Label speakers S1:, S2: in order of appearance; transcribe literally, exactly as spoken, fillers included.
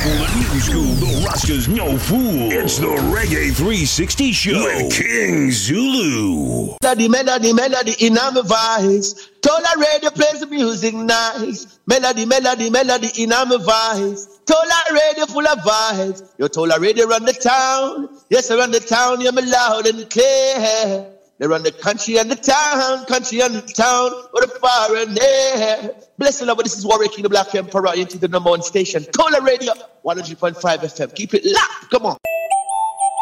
S1: For the new school, the Rastas no fool. It's the Reggae three sixty Show with King Zulu.
S2: Melody, melody, melody in my voice. Tola Radio plays the music nice. Melody, melody, melody in my voice. Tola Radio full of vibes. Yo, Tola Radio run the town. Yes, I run the town. You're me loud and clear. They run the country and the town, country and the town, with the far and air. Bless the Lord, this is Warwick King, the Black Emperor, into the number one station, Tola Radio, one hundred point five F M. Keep it locked, come on.